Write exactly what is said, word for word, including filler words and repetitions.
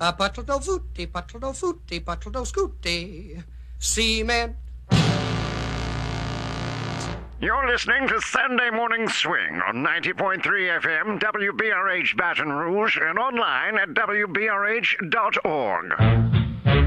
A patro footy, patro footy, patro scooty. Cement. You're listening to Sunday Morning Swing on ninety point three F M, W B R H Baton Rouge, and online at W B R H dot org.